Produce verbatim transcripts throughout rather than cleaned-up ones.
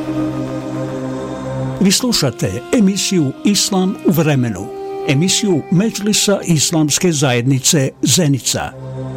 Vi slušate emisiju Islam u vremenu, emisiju Medžlisa Islamske zajednice Zenica.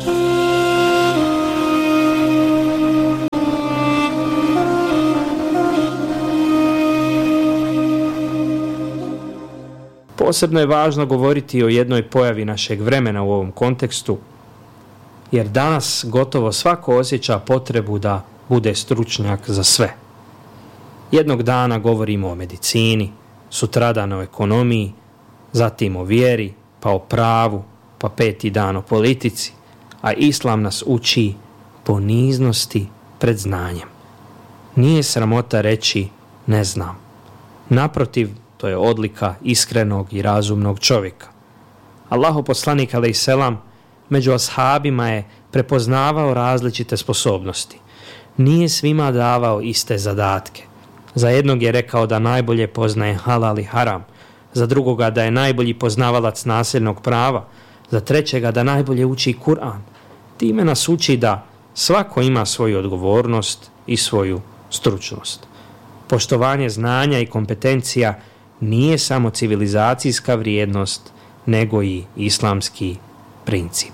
Posebno je važno govoriti o jednoj pojavi našeg vremena u ovom kontekstu, jer danas gotovo svako osjeća potrebu da bude stručnjak za sve. Jednog dana govorimo o medicini, sutradan o ekonomiji, zatim o vjeri, pa o pravu, pa peti dan o politici, a Islam nas uči poniznosti pred znanjem. Nije sramota reći ne znam. Naprotiv, to je odlika iskrenog i razumnog čovjeka. Allahov poslanik alejselam među ashabima je prepoznavao različite sposobnosti. Nije svima davao iste zadatke. Za jednog je rekao da najbolje poznaje halal i haram, za drugoga da je najbolji poznavalac nasljednog prava, za trećega da najbolje uči Kur'an. Time nas uči da svako ima svoju odgovornost i svoju stručnost. Poštovanje znanja i kompetencija nije samo civilizacijska vrijednost, nego i islamski princip.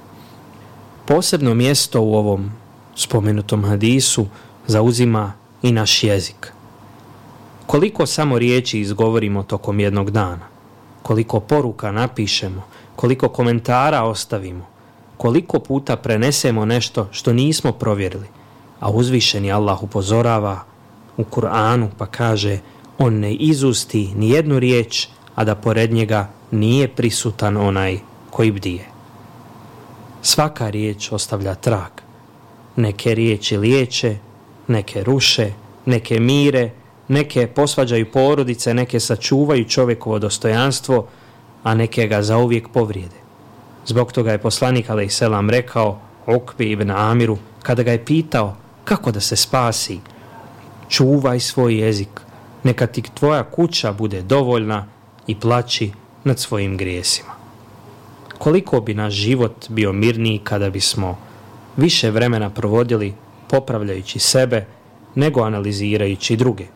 Posebno mjesto u ovom spomenutom hadisu zauzima i naš jezik. Koliko samo riječi izgovorimo tokom jednog dana, koliko poruka napišemo, koliko komentara ostavimo, koliko puta prenesemo nešto što nismo provjerili, a uzvišeni Allah upozorava u Kur'anu pa kaže: on ne izusti ni jednu riječ, a da pored njega nije prisutan onaj koji bdije. Svaka riječ ostavlja trag. Neke riječi liječe, neke ruše, neke mire, neke posvađaju porodice, neke sačuvaju čovjekovo dostojanstvo, a neke ga zauvijek povrijede. Zbog toga je poslanik alejselam rekao Ukbi ibn Amiru kada ga je pitao kako da se spasi: čuvaj svoj jezik, neka ti tvoja kuća bude dovoljna i plači nad svojim grijesima. Koliko bi naš život bio mirniji kada bismo više vremena provodili popravljajući sebe nego analizirajući druge.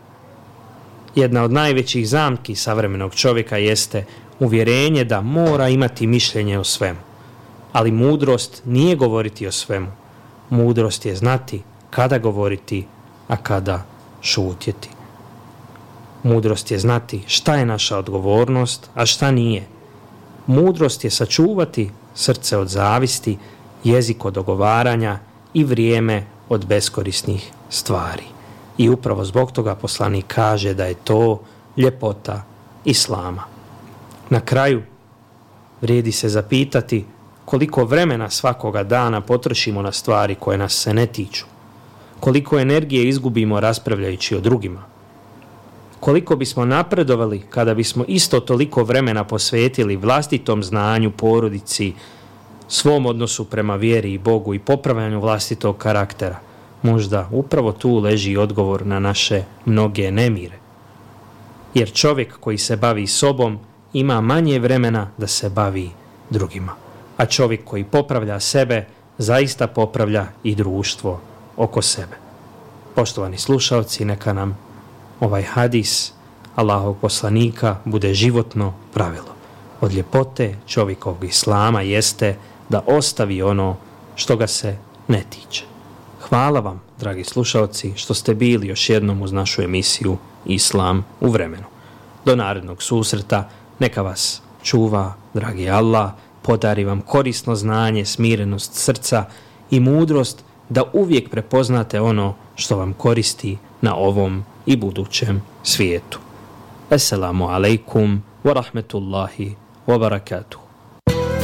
Jedna od najvećih zamki savremenog čovjeka jeste uvjerenje da mora imati mišljenje o svemu. Ali mudrost nije govoriti o svemu. Mudrost je znati kada govoriti, a kada šutjeti. Mudrost je znati šta je naša odgovornost, a šta nije. Mudrost je sačuvati srce od zavisti, jezik od ogovaranja i vrijeme od beskorisnih stvari. I upravo zbog toga poslanik kaže da je to ljepota Islama. Na kraju vrijedi se zapitati koliko vremena svakoga dana potrošimo na stvari koje nas se ne tiču. Koliko energije izgubimo raspravljajući o drugima. Koliko bismo napredovali kada bismo isto toliko vremena posvetili vlastitom znanju, porodici, svom odnosu prema vjeri i Bogu i popravljanju vlastitog karaktera. Možda upravo tu leži odgovor na naše mnoge nemire. Jer čovjek koji se bavi sobom ima manje vremena da se bavi drugima. A čovjek koji popravlja sebe zaista popravlja i društvo oko sebe. Poštovani slušalci, neka nam ovaj hadis Allahovog poslanika bude životno pravilo. Od ljepote čovjekovog islama jeste da ostavi ono što ga se ne tiče. Hvala vam, dragi slušalci, što ste bili još jednom uz našu emisiju Islam u vremenu. Do narednog susreta, neka vas čuva, dragi Allah, podari vam korisno znanje, smirenost srca i mudrost da uvijek prepoznate ono što vam koristi na ovom i budućem svijetu. Assalamu alaikum wa rahmetullahi wa barakatuh.